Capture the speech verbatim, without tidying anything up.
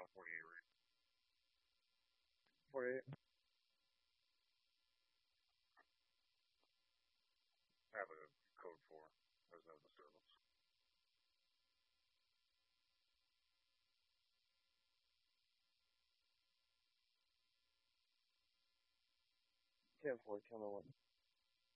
on forty-eight right? forty-eight. I have a code four. There's no disturbance. ten four, tell me what.